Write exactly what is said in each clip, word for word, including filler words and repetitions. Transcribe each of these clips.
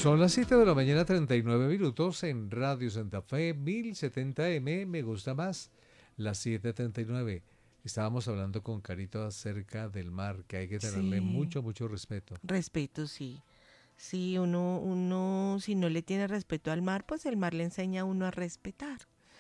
Son las siete de la mañana, treinta y nueve minutos en Radio Santa Fe, mil setenta eme, me gusta más, las siete treinta y nueve. Estábamos hablando con Carito acerca del mar, que hay que tenerle Sí. mucho, mucho respeto. Respeto, sí. Sí, uno, uno, si no le tiene respeto al mar, pues el mar le enseña a uno a respetar.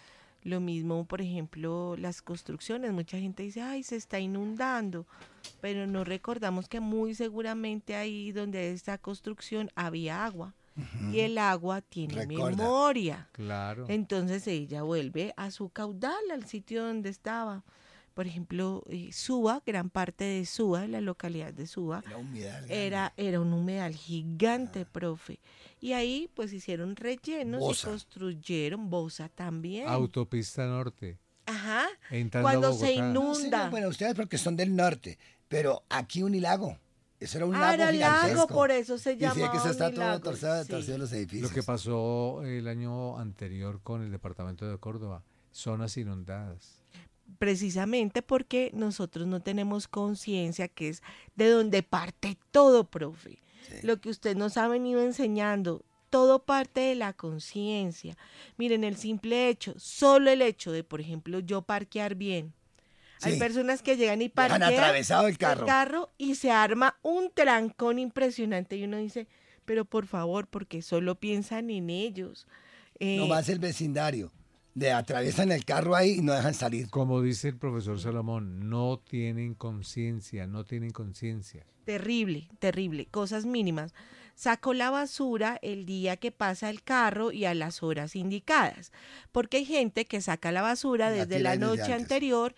Lo mismo, por ejemplo, las construcciones. Mucha gente dice, ay, se está inundando, pero no recordamos que muy seguramente ahí donde esta construcción había agua. Uh-huh. Y el agua tiene Recuerda. memoria. Claro. Entonces ella vuelve a su caudal, al sitio donde estaba. Por ejemplo, eh, Suba, gran parte de Suba, la localidad de Suba, era, humedal, era, era un humedal gigante, ah. profe. Y ahí pues hicieron rellenos Bosa. y construyeron Bosa también. Autopista Norte. Ajá, Entrando cuando a Bogotá. se inunda. No, bueno, ustedes porque son del norte, pero aquí Unilago. Eso era un ah, lago era gigantesco. lago, por eso se llama Decía que eso está Unilago. todo torcido, sí. torcido los edificios. Lo que pasó el año anterior con el departamento de Córdoba, zonas inundadas. Precisamente porque nosotros no tenemos conciencia, que es de donde parte todo, profe. Sí. Lo que usted nos ha venido enseñando, todo parte de la conciencia. Miren, el simple hecho, solo el hecho de, por ejemplo, yo parquear bien. Sí. Hay personas que llegan y parquean han atravesado el carro. el carro y se arma un trancón impresionante y uno dice, pero por favor, porque solo piensan en ellos. Eh, no más el vecindario. Le atraviesan el carro ahí y no dejan salir. Como dice el profesor Salomón, no tienen conciencia, no tienen conciencia. Terrible, terrible, cosas mínimas. Saco la basura el día que pasa el carro y a las horas indicadas, porque hay gente que saca la basura la desde la noche desde anterior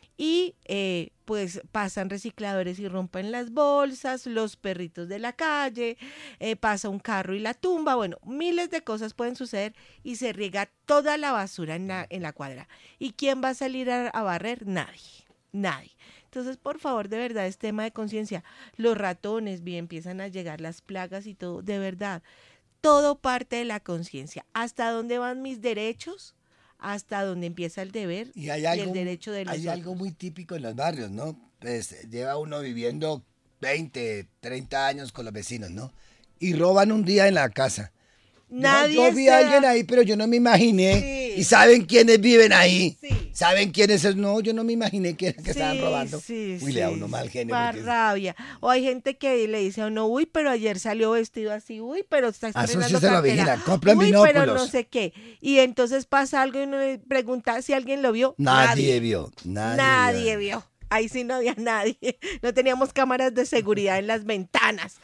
y eh, pues pasan recicladores y rompen las bolsas, los perritos de la calle, eh, pasa un carro y la tumba, bueno, miles de cosas pueden suceder y se riega toda la basura en la, en la cuadra. ¿Y quién va a salir a, a barrer? Nadie, nadie. Entonces, por favor, de verdad, es tema de conciencia. Los ratones, bien, empiezan a llegar las plagas y todo, de verdad, todo parte de la conciencia. ¿Hasta dónde van mis derechos? Hasta donde empieza el deber y, hay algo, y el derecho de los Hay otros. algo muy típico en los barrios, ¿no? Pues lleva uno viviendo veinte, treinta años con los vecinos, ¿no? Y roban un día en la casa. Nadie yo, yo vi a alguien ahí, pero yo no me imaginé. Sí. ¿Y saben quiénes viven ahí? Sí. ¿Saben quiénes es? No, yo no me imaginé que, que sí, estaban robando. Sí, uy, sí, le da uno mal genio. Para rabia. O hay gente que le dice a uno, uy, pero ayer salió vestido así, uy, pero está estrenando Eso sí se lo vigilan, compran uy, binóculos. pero no sé qué. Y entonces pasa algo y uno le pregunta si alguien lo vio. Nadie, nadie vio. Nadie, nadie vio. vio. Ahí sí no había nadie. No teníamos cámaras de seguridad en las ventanas.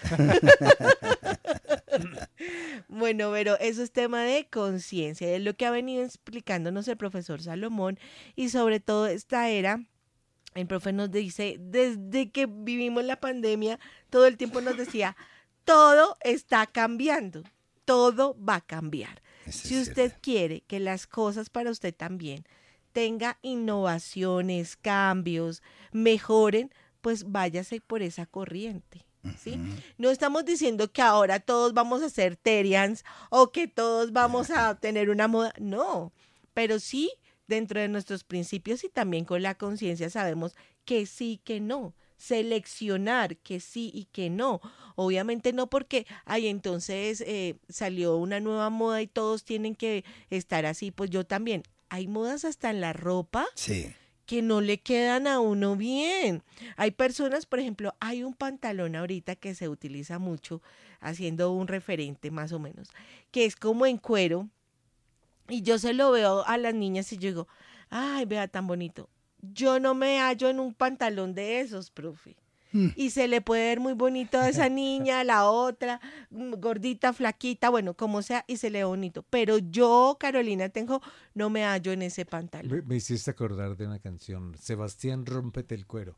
Bueno, pero eso es tema de conciencia. Es lo que ha venido explicándonos el profesor Salomón. Y sobre todo esta era, el profe nos dice, desde que vivimos la pandemia, todo el tiempo nos decía, todo está cambiando. Todo va a cambiar. Eso si usted cierto. quiere que las cosas para usted también tenga innovaciones, cambios, mejoren, pues váyase por esa corriente, ¿sí? Uh-huh. No estamos diciendo que ahora todos vamos a ser Terians o que todos vamos a tener una moda, no, pero sí dentro de nuestros principios y también con la conciencia sabemos que sí, que no, seleccionar que sí y que no, obviamente no porque, ay, entonces eh, salió una nueva moda y todos tienen que estar así, pues yo también. Hay modas hasta en la ropa sí. que no le quedan a uno bien. Hay personas, por ejemplo, hay un pantalón ahorita que se utiliza mucho, haciendo un referente más o menos, que es como en cuero, y yo se lo veo a las niñas y yo digo, ay, vea tan bonito. Yo no me hallo en un pantalón de esos, profe. Y se le puede ver muy bonito a esa niña, a la otra, gordita, flaquita, bueno, como sea, y se le ve bonito. Pero yo, Carolina Tenjo, no me hallo en ese pantalón. Me, me hiciste acordar de una canción, Sebastián, rómpete el cuero.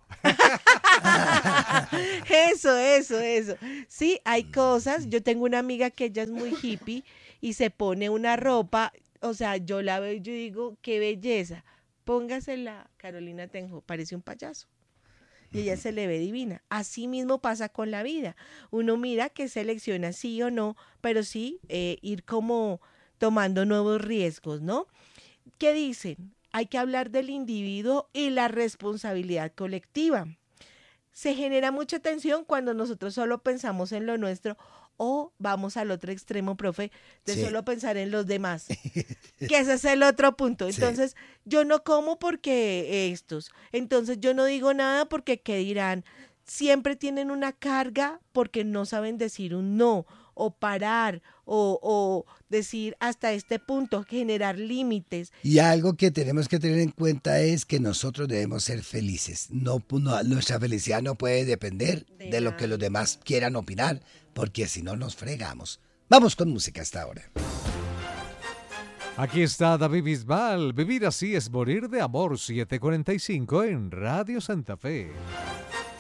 Eso, eso, eso. Sí, hay cosas, yo tengo una amiga que ella es muy hippie y se pone una ropa, o sea, yo la veo y yo digo, qué belleza, póngasela, Carolina Tenjo, parece un payaso. Y ella se le ve divina. Así mismo pasa con la vida. Uno mira que selecciona sí o no, pero sí eh, ir como tomando nuevos riesgos, ¿no? ¿Qué dicen? Hay que hablar del individuo y la responsabilidad colectiva. Se genera mucha tensión cuando nosotros solo pensamos en lo nuestro O vamos al otro extremo, profe, de Sí. solo pensar en los demás, que ese es el otro punto. Sí. Entonces, yo no como porque estos, entonces yo no digo nada porque qué dirán. Siempre tienen una carga porque no saben decir un no, o parar, o, o decir hasta este punto, generar límites. Y algo que tenemos que tener en cuenta es que nosotros debemos ser felices. No, no- nuestra felicidad no puede depender De de, lo que nadie. los demás quieran opinar, porque si no nos fregamos. Vamos con música hasta ahora. Aquí está David Bisbal. Vivir así es morir de amor. siete cuarenta y cinco en Radio Santa Fe.